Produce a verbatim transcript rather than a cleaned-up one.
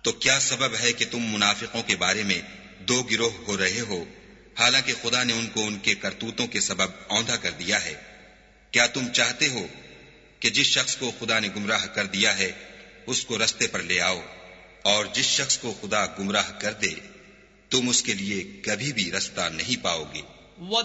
तो क्या सबब है कि तुम मुनाफिकों के बारे में दो गिरोह हो रहे हो, हालांकि खुदा ने उनको उनके करतूतों के सबब औंधा कर दिया है। क्या तुम चाहते हो कि जिस शख्स को खुदा ने गुमराह कर दिया है उसको रस्ते पर ले आओ, और जिस शख्स को खुदा गुमराह कर दे तुम उसके लिए कभी भी रास्ता नहीं पाओगे।